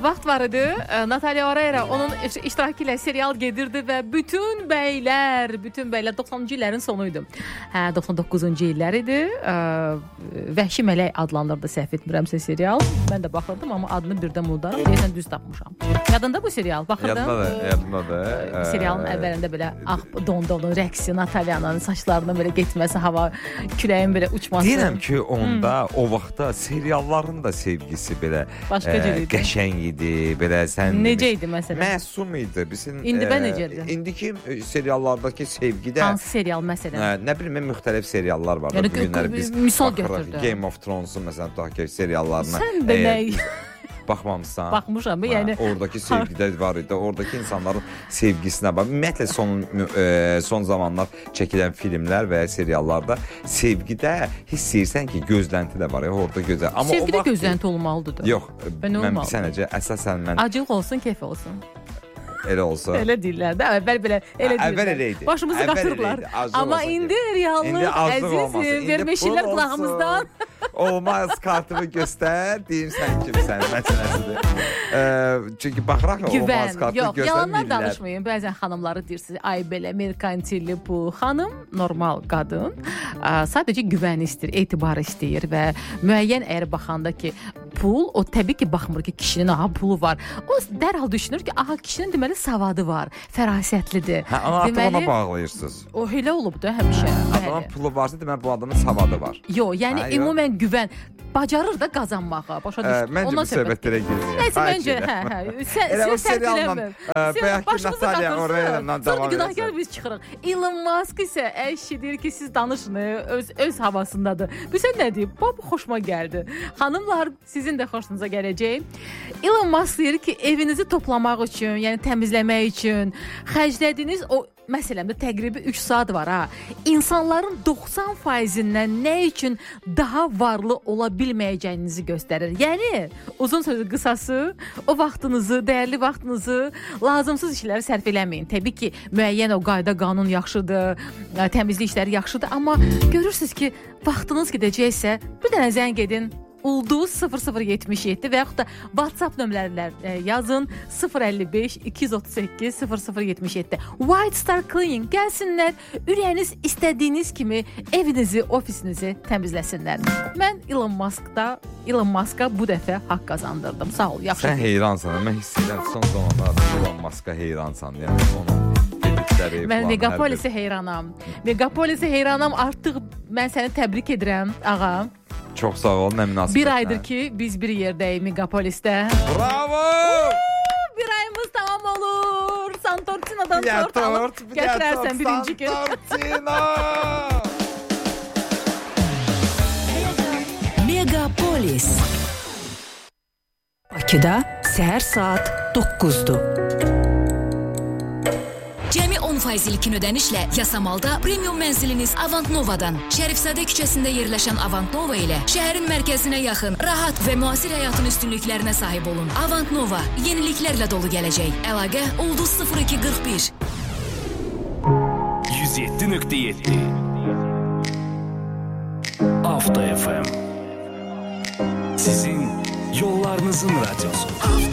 vaxt var idi. Natalya Oreiro onun iştirakı ilə serial gedirdi və bütün bəylər 90-cı illərin sonuydu. 99-cu illər idi. Vəhşi Mələk adlandırdı, səhv etmirəmsə serial. Mən də baxırdım, amma adını birdən unudarım. Deyəsən düz tapmışam. Yadında bu serial? Baxırdım. Yadındadır. Serialın əvvəlində belə don rəqsi, Natalyanın saçlarının belə getməsi, hava küləyin belə uçması. Deyirəm ki, onda o vaxtda serialların da sevgisi belə qəşəng idi, belə sən necə idi məsələn? Məsum idi. İndi bə necədir? İndiki seriallardakı sevgidə hansı serial məsələn? Nə bilim, müxtəlif seriallar var. Yəni, bu günləri biz misal götürdük. Game of Thrones-un məsələn tutaq seriallarına. Sən də nə? Baxmamısan. Baxmışam, yəni oradakı sevgidə var idi. Oradakı insanların sevgisinə bax. Ümumiyyətlə son zamanlar çəkilən filmlər və ya seriallarda sevgidə hiss edirsən ki, gözlənti də var. Orada gözəl. Amma sevgidə gözlənti olmalıdır da. Yox, mən bir sənəcə əsasən mən acıq olsun, keyf olsun. Elə olsa. Elə deyirlər də. Əvvəl belə elə deyirlər. Əvvəl elə idi. Başımızı qaşırdılar. Amma indi reallıq, əzizim, vermişlər qulağımızdan. Olmaz, kartımı göstər, deyim sən kimsən, məsələsidir. Çünki baxıraq olmaz, kartı göstər. Yox, yalanlar danışmayın. Bəzən xanımları deyirsiniz, ay belə merkantilli bu. Xanım normal qadın, sadəcə güvəni istəyir, etibar istəyir və müəyyən əgər baxanda ki, pul, o təbii ki, baxmır ki, kişinin pulu var. O dərhal düşünür ki, kişinin deməli savadı var, fərasətlidir. Amma artıq ona bağlayırsınız. O elə olub da həmişə. Adamın pulu varsa deməli bu adamın savadı var. Yox, yəni ümumən güvən bacarır da qazanmağa. Başa düşdün? Məncə bu söhbətlərə girməyək. Nəsə məncə, Elə o serialla bayaq ki, Natalya Oreiro-dan davam edir. Günahkar biz çıxırıq. Elon Musk isə deyir ki, siz danışın, öz havasındadır. Bilsən nə deyib? Bu xoşuma gəldi. Xanımlar, sizin də xoşunuza gələcək. Elon Musk deyir ki, evinizi toplamaq üçün, yəni təmizləmək üçün xərclədiyiniz o məsələmdə təqribi 3 saat var ha. İnsanların 90%-dən nə üçün daha varlı ola bilməyəcəyinizi göstərir. Yəni, uzun sözü qısası, o vaxtınızı, dəyərli vaxtınızı lazımsız işlərə sərf eləməyin. Təbii ki, müəyyən o qayda, qanun yaxşıdır, təmizlik işləri yaxşıdır, amma görürsünüz ki, vaxtınız gedəcəksə, bir dənə zəng edin. Ulduz 0077 və yaxud da WhatsApp nömrələr yazın 055 238 0077. White Star Cleaning gəlsinlər, ürəyiniz istədiyiniz kimi evinizi, ofisinizi təmizləsinlər. Mən Elon Musk'a bu dəfə haqq qazandırdım. Sağ ol, yaxşı. Sən heyransan, mən hiss edirəm son zamanlarda Elon Musk'a heyransan. Yəni onun dedikləri mən Megapolis'e heyranam. Megapolis'e heyranam, artıq mən səni təbrik edirəm, ağa. Çox sağ ol, nə münasibət. Bir aydır ki, biz bir yerdəyik Megapolis'te. Bravo! Bir ayımız tamam olur. Santortino'dan tort alıp gətirərsən birinci gün. Santortino! Megapolis. Bakıda səhər saat 9'du. Cəmi 10% ilkin ödənişlə Yasamalda premium mənziliniz Avant Nova'dan. Şərifzadə küçəsində yerləşən Avant Nova ilə şəhərin mərkəzinə yaxın, rahat və müasir həyatın üstünlüklərinə sahib olun. Avant Nova yeniliklərlə dolu gələcək. Əlaqə Ulduz 0241. 107.7 Avto FM. Sizin yollarınızın radyosu.